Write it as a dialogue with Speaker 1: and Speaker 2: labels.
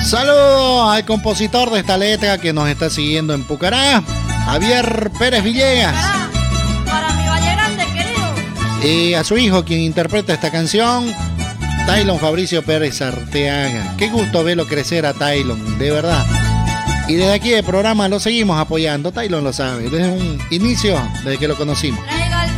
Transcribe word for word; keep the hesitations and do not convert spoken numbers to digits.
Speaker 1: Saludos al compositor de esta letra que nos está siguiendo en Pucará, Javier Pérez Villegas.
Speaker 2: Para mi Valle Grande, querido.
Speaker 1: Y a su hijo, quien interpreta esta canción, Taylon Fabricio Pérez Arteaga. Qué gusto verlo crecer a Taylon, de verdad. Y desde aquí del programa lo seguimos apoyando. Taylon lo sabe, desde un inicio, desde que lo conocimos.
Speaker 2: Traigo